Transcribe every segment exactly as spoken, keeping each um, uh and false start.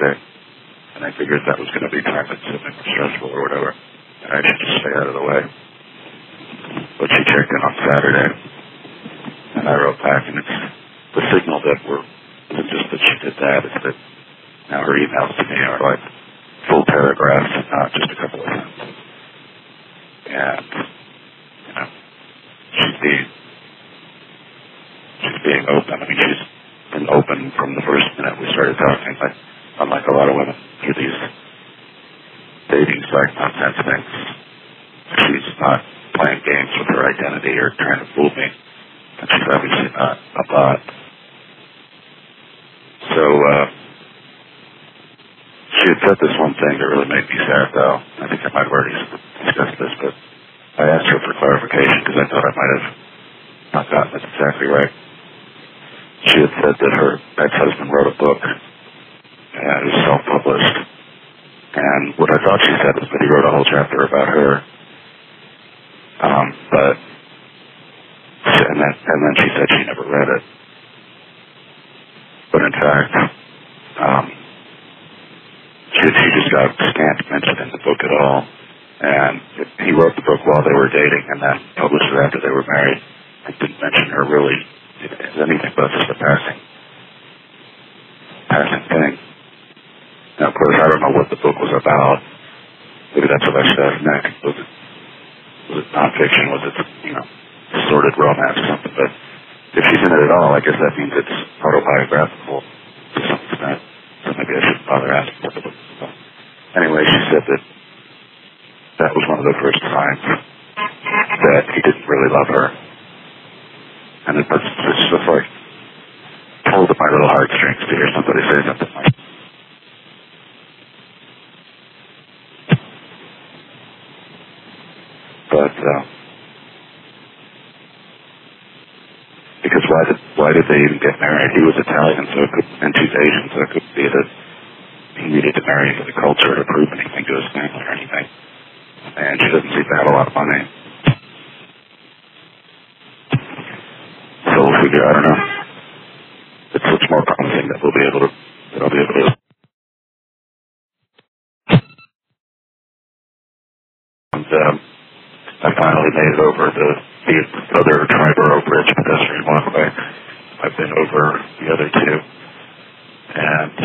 Thursday, and I figured that was going to be time consuming or stressful or whatever, and I should just stay out of the way. But she checked in on Saturday, and I wrote back, and it's the signal that we're, isn't just that she did that, it's that now her emails to me are like full paragraphs and not just a couple of sentences. And, you know, she's being, she's being open. I mean, she's been open from the first minute we started talking, but unlike a lot of women through these dating site nonsense things, she's not playing games with her identity or trying to fool me. And she's obviously not a bot. So, uh, she had said this one thing that really made me sad, though. I think I might have already discussed this, but I asked her for clarification because I thought I might have not gotten this exactly right. She had said that her ex-husband wrote a book and it was self-published. And what I thought she said was that he wrote a whole chapter about her. Um, but, and then, and then she said she never read it. But in fact, um, she, she just got scant mention in the book at all. And he wrote the book while they were dating and then published it after they were married. I didn't mention her really as anything but just a passing, passing thing. Now, of course, I don't know what the book was about. Maybe that's what I should ask next. Was it, was it nonfiction? Was it, you know, sordid romance or something? But if she's in it at all, I guess that means it's autobiographical to some extent. So maybe I shouldn't bother asking what the book was about. Anyway, she said that that was one of the first signs that he didn't really love her. And it was it's just like pulled at my little heartstrings to hear somebody say something like that. But, uh, because why did, why did they even get married? He was Italian, so it could, and she's Asian, so it could be that he needed to marry into the culture to prove anything to his family or anything. And she doesn't seem to have a lot of money. So we'll figure, I don't know. It looks more promising that we'll be able to, that I'll be able to. And, um, I finally made it over the, the other Triborough Bridge pedestrian walkway. I've been over the other two. And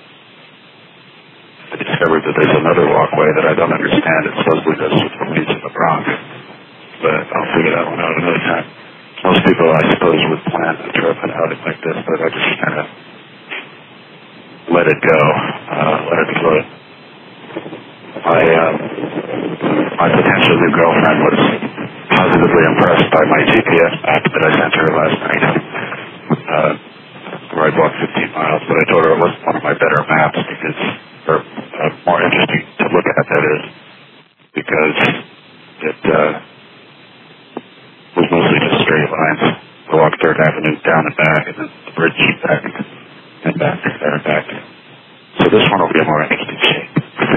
I discovered that there's another walkway that I don't understand. It supposedly goes to the police in the Bronx. But I'll figure that one out another time. Most people, I suppose, would plan a trip and outing like this, but I just kind of let it go, uh, let it float. My, uh, my potential new girlfriend was positively impressed by my G P S map that I sent her last night, uh, where I walked fifteen miles, but I told her it wasn't one of my better maps because, or uh, more interesting to look at, that is, because it, uh, was mostly just straight lines. I walked Third Avenue down and back, and then the bridge back, and back, there and back. So this one will be a more interesting shape.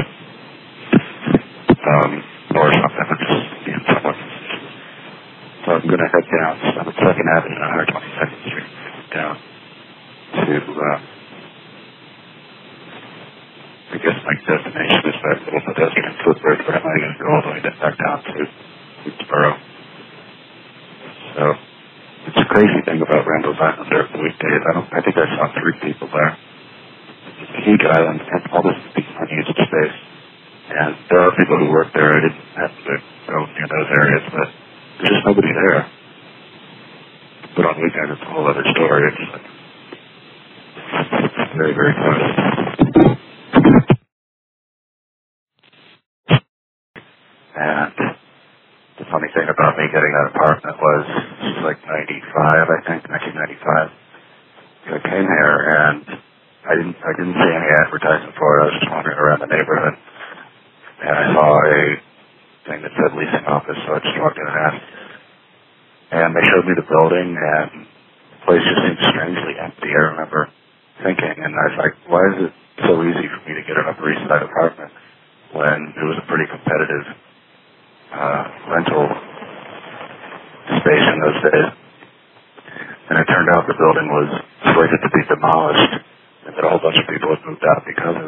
Um, or something, I'm just being somewhat. So I'm going to head down, so I'm at second Avenue, one hundred twenty-second Street, down to, uh, I guess my destination is that little pedestrian footbridge, but I'm not going to go all the way back down to Woodsboro. So, it's a crazy thing about Randall's Island there for the weekdays. I don't, I think I saw three people there. It's a huge island, and all this big unused space. And there are people who work there. I didn't have to go near those areas, but there's just nobody there. But on weekends, it's a whole other story. It's like very, very close. And the funny thing about me getting that apartment was, she's like ninety-five, I think, nineteen ninety-five. So I came here, and I didn't, I didn't see any advertising for it. I was just wandering around the neighborhood. And I saw a thing that said leasing office, so I just walked in and asked. And they showed me the building, and the place just seemed strangely empty. I remember thinking, and I was like, why is it so easy for me to get an Upper East Side apartment when it was a pretty competitive uh, rental space in those days? And it turned out the building was slated to be demolished, and that a whole bunch of people had moved out because of it.